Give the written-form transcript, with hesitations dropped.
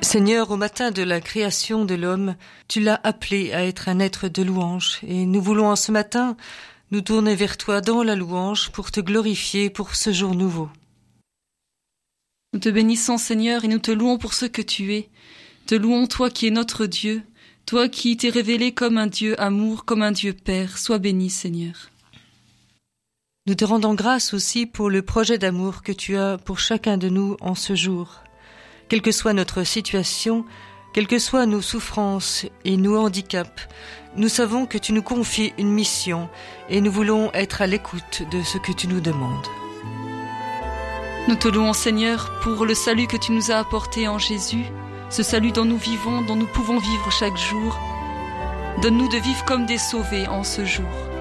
Seigneur, au matin de la création de l'homme, tu l'as appelé à être un être de louange, et nous voulons en ce matin nous tourner vers toi dans la louange pour te glorifier pour ce jour nouveau. Nous te bénissons, Seigneur, et nous te louons pour ce que tu es. Te louons, toi qui es notre Dieu, toi qui t'es révélé comme un Dieu amour, comme un Dieu Père. Sois béni, Seigneur. Nous te rendons grâce aussi pour le projet d'amour que tu as pour chacun de nous en ce jour. Quelle que soit notre situation, quelles que soient nos souffrances et nos handicaps, nous savons que tu nous confies une mission et nous voulons être à l'écoute de ce que tu nous demandes. Nous te louons, Seigneur, pour le salut que tu nous as apporté en Jésus, ce salut dont nous vivons, dont nous pouvons vivre chaque jour. Donne-nous de vivre comme des sauvés en ce jour.